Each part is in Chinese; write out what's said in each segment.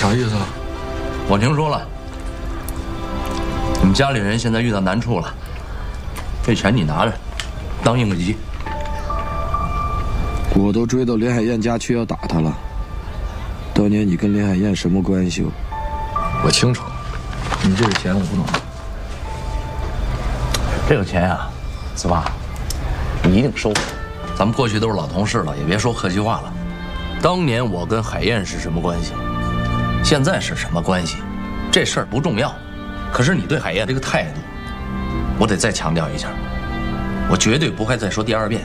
啥意思啊？ 我听说了，你们家里人现在遇到难处了，这钱你拿着，当应急。 我都追到林海燕家去要打他了。当年你跟林海燕什么关系？ 我清楚，你这个钱我不懂。 这个钱呀，子发，你一定收。咱们过去都是老同事了，也别说客气话了。当年我跟海燕是什么关系，现在是什么关系，这事儿不重要。可是你对海燕这个态度，我得再强调一下，我绝对不会再说第二遍。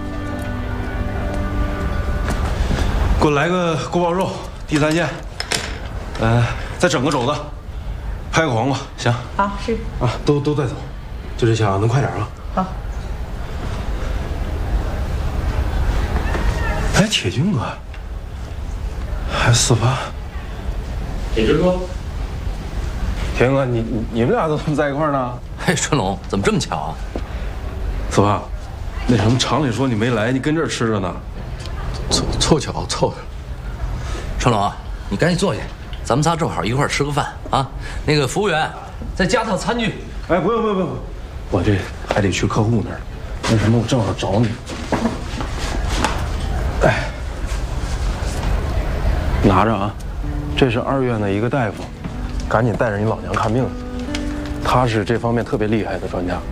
给我来个锅包肉，地3鲜，再整个肘子，拍个黄瓜，行？ 好，是啊，都带走，就这项，能快点啊？ 好。 哎，铁军哥，还4发。 铁军哥， 铁军哥，你们俩怎么在一块儿呢？ 嘿，春龙，怎么这么巧啊 4发，那什么，厂里说你没来，你跟这儿吃着呢。 凑巧凑的。 春龙啊，你赶紧坐下，咱们仨正好一块儿吃个饭啊。那个服务员，再加套餐具。 哎，不用，我这还得去客户那儿。那什么，我正好找你。哎，拿着啊，这是2院的一个大夫，赶紧带着你老娘看病，他是这方面特别厉害的专家。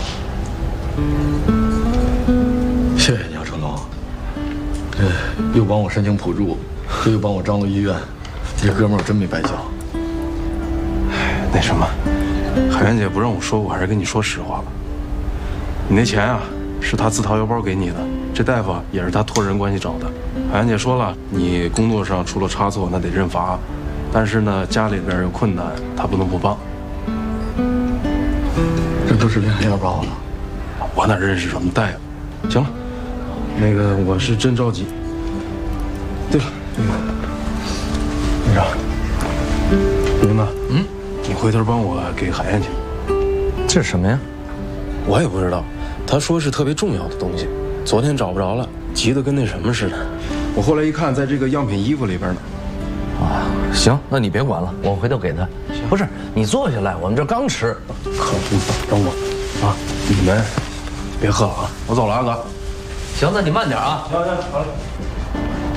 谢谢你啊，成龙。这又帮我申请补助，这又帮我张罗医院，这哥们儿我真没白交。 哎，那什么，海燕姐不让我说，我还是跟你说实话吧。你那钱啊，是他自掏腰包给你的，这大夫也是他托人关系找的。海燕姐说了，你工作上出了差错，那得认罚，但是呢，家里边有困难，他不能不帮。 这都是林海燕帮我的。 我哪认识什么大夫？行了，那个我是真着急。对了，院长，林子，你回头帮我给海燕去。 这是什么呀？ 我也不知道，他说是特别重要的东西，昨天找不着了，急得跟那什么似的。我后来一看，在这个样品衣服里边呢。 啊，行，那你别管了，我回头给他。不是，你坐下来，我们这刚吃。 可不等我啊！你们别喝了啊！我走了啊，哥。 行，那你慢点啊。 行，好嘞。